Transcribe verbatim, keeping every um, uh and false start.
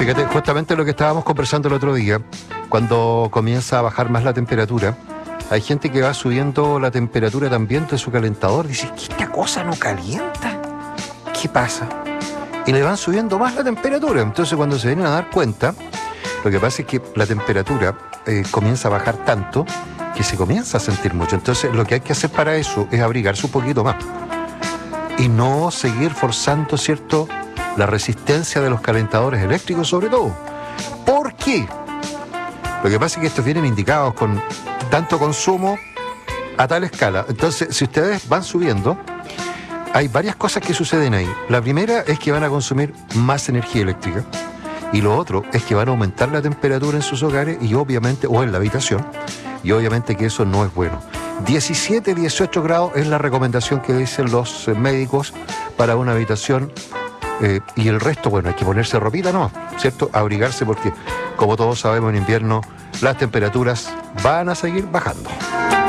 Fíjate, justamente lo que estábamos conversando el otro día, cuando comienza a bajar más la temperatura, hay gente que va subiendo la temperatura también de su calentador. Dice, ¿que esta cosa no calienta? ¿Qué pasa? Y le van subiendo más la temperatura. Entonces, cuando se vienen a dar cuenta, lo que pasa es que la temperatura eh, comienza a bajar tanto que se comienza a sentir mucho. Entonces, lo que hay que hacer para eso es abrigarse un poquito más y no seguir forzando, ¿cierto?, la resistencia de los calentadores eléctricos, sobre todo. ¿Por qué? Lo que pasa es que estos vienen indicados con tanto consumo a tal escala. Entonces, si ustedes van subiendo, hay varias cosas que suceden ahí. La primera es que van a consumir más energía eléctrica. Y lo otro es que van a aumentar la temperatura en sus hogares y obviamente, o en la habitación, y obviamente que eso no es bueno. diecisiete, dieciocho grados es la recomendación que dicen los médicos para una habitación. Eh, y el resto, bueno, hay que ponerse ropita, ¿no? ¿Cierto? Abrigarse porque, como todos sabemos, en invierno las temperaturas van a seguir bajando.